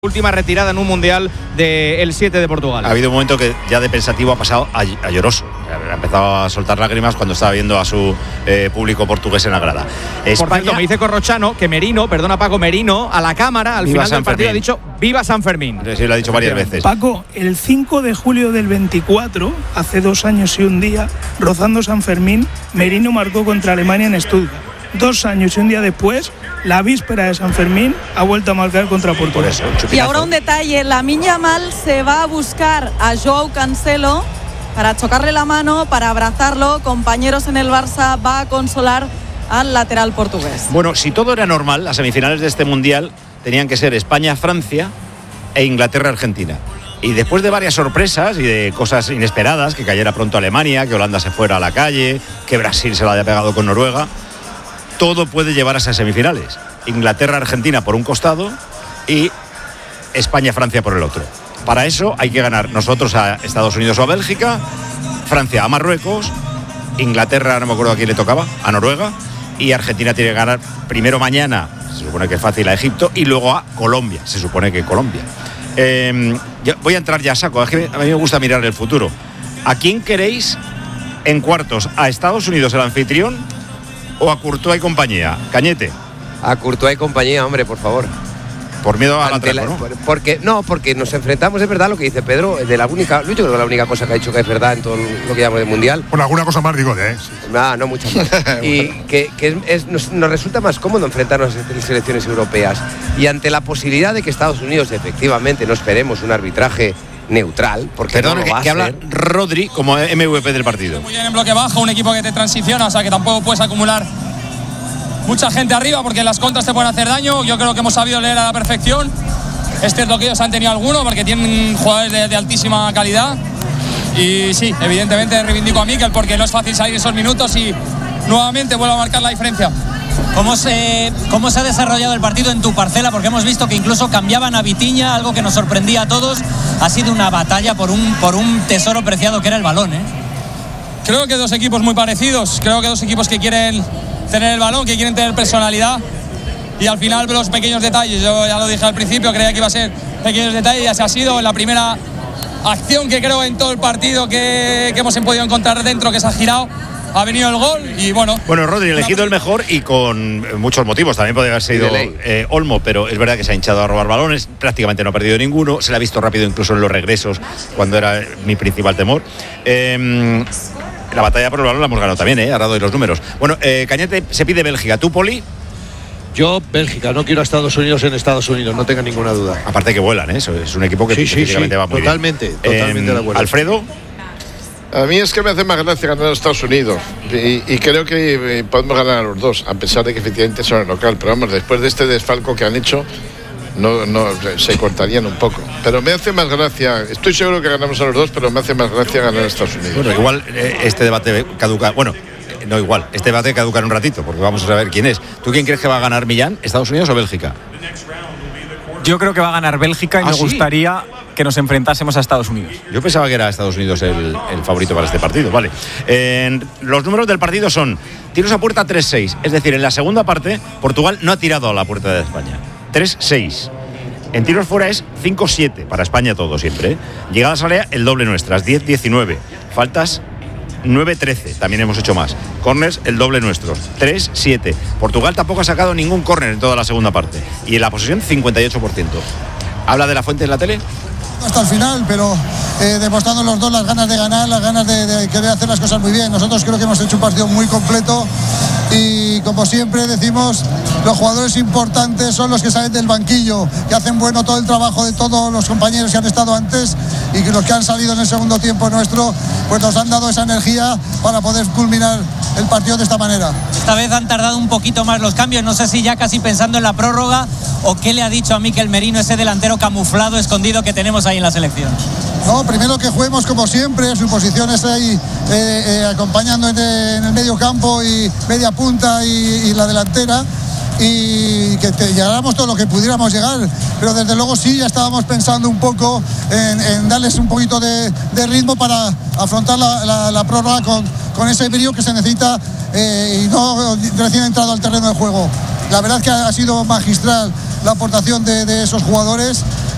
última retirada en un mundial del 7 de Portugal. Ha habido un momento que ya de pensativo ha pasado a lloroso. Ha empezado a soltar lágrimas cuando estaba viendo a su público portugués en la grada. Por cierto, me dice Corrochano que Paco Merino, a la cámara, al final del partido ha dicho ¡Viva San Fermín! Sí, lo ha dicho varias veces. Paco, el 5 de julio del 24, hace 2 años y un día, rozando San Fermín, Merino marcó contra Alemania en Stuttgart. 2 años y un día después, la víspera de San Fermín, ha vuelto a marcar contra Portugal. Y ahora un detalle, Lamine Yamal se va a buscar a Joao Cancelo para chocarle la mano, para abrazarlo. Compañeros en el Barça, va a consolar al lateral portugués. Bueno, si todo era normal, las semifinales de este mundial tenían que ser España-Francia e Inglaterra-Argentina. Y después de varias sorpresas y de cosas inesperadas, que cayera pronto Alemania, que Holanda se fuera a la calle, que Brasil se la haya pegado con Noruega, todo puede llevar a esas semifinales. Inglaterra-Argentina por un costado y España-Francia por el otro. Para eso hay que ganar nosotros a Estados Unidos o a Bélgica, Francia a Marruecos, Inglaterra, no me acuerdo a quién le tocaba, a Noruega, y Argentina tiene que ganar primero mañana, se supone que es fácil, a Egipto, y luego a Colombia, se supone que Colombia. Voy a entrar ya a saco, es que a mí me gusta mirar el futuro. ¿A quién queréis en cuartos? ¿A Estados Unidos, el anfitrión, o a Courtois y compañía? Cañete. A Courtois y compañía, hombre, por favor. Por miedo a la trampa, ¿no? Porque nos enfrentamos, es verdad lo que dice Pedro, yo creo que la única cosa que ha dicho que es verdad en todo lo que llamamos de mundial. Por alguna cosa más, digo, sí. No muchas más. Y que nos resulta más cómodo enfrentarnos a selecciones europeas. Y ante la posibilidad de que Estados Unidos, efectivamente, no esperemos un arbitraje neutral, porque perdón, que habla Rodri como MVP del partido. Muy bien en bloque bajo, un equipo que te transiciona, o sea que tampoco puedes acumular mucha gente arriba porque las contras te pueden hacer daño. Yo creo que hemos sabido leer a la perfección. Es cierto que ellos han tenido alguno porque tienen jugadores de altísima calidad. Y sí, evidentemente reivindico a Mikel porque no es fácil salir esos minutos y nuevamente vuelvo a marcar la diferencia. ¿Cómo se ha desarrollado el partido en tu parcela? Porque hemos visto que incluso cambiaban a Vitinha, algo que nos sorprendía a todos. Ha sido una batalla por un tesoro preciado que era el balón, ¿eh? Creo que dos equipos muy parecidos. Creo que dos equipos que quieren tener el balón, que quieren tener personalidad. Y al final los pequeños detalles. Yo ya lo dije al principio, creía que iba a ser pequeños detalles y así ha sido. En la primera acción que creo en todo el partido que hemos podido encontrar dentro, que se ha girado, ha venido el gol y bueno. Bueno, Rodri elegido el mejor y con muchos motivos. También podría haber sido Olmo, pero es verdad que se ha hinchado a robar balones. Prácticamente no ha perdido ninguno. Se le ha visto rápido incluso en los regresos, cuando era mi principal temor. La batalla por el balón la hemos ganado también, ahora doy los números. Bueno, Cañete, se pide Bélgica. ¿Tú, Poli? Yo, Bélgica, no quiero a Estados Unidos en Estados Unidos, no tenga ninguna duda. Aparte que vuelan, eso es un equipo que físicamente va muy totalmente, bien. Totalmente de acuerdo. Alfredo. A mí es que me hace más gracia ganar a Estados Unidos y creo que podemos ganar a los dos, a pesar de que efectivamente son el local, pero vamos, después de este desfalco que han hecho, no se cortarían un poco. Pero me hace más gracia, estoy seguro que ganamos a los dos, pero me hace más gracia ganar a Estados Unidos. Bueno, igual este debate caduca, este debate caduca en un ratito, porque vamos a saber quién es. ¿Tú quién crees que va a ganar, Millán? ¿Estados Unidos o Bélgica? Yo creo que va a ganar Bélgica y me gustaría que nos enfrentásemos a Estados Unidos. Yo pensaba que era Estados Unidos el favorito para este partido, vale. Los números del partido son tiros a puerta 3-6, es decir, en la segunda parte Portugal no ha tirado a la puerta de España. 3-6. En tiros fuera es 5-7, para España todo siempre. Llegadas al área el doble nuestras, 10-19. Faltas 9-13, también hemos hecho más. Corners el doble nuestros, 3-7. Portugal tampoco ha sacado ningún córner en toda la segunda parte. Y en la posesión 58%. ¿Habla de la Fuente en la tele? Hasta el final, pero demostrando los dos las ganas de ganar, las ganas de querer hacer las cosas muy bien. Nosotros creo que hemos hecho un partido muy completo y como siempre decimos, los jugadores importantes son los que salen del banquillo, que hacen bueno todo el trabajo de todos los compañeros que han estado antes y que los que han salido en el segundo tiempo nuestro, pues nos han dado esa energía para poder culminar el partido de esta manera. Esta vez han tardado un poquito más los cambios, no sé si ya casi pensando en la prórroga o qué le ha dicho a Mikel Merino, ese delantero camuflado, escondido que tenemos ahí en la selección. No, primero que juguemos como siempre, su posición es ahí acompañando en el medio campo y media punta y la delantera, y que llegáramos todo lo que pudiéramos llegar, pero desde luego sí, ya estábamos pensando un poco en darles un poquito de ritmo para afrontar la prórroga con ese brío que se necesita y no recién entrado al terreno de juego. La verdad es que ha sido magistral la aportación de esos jugadores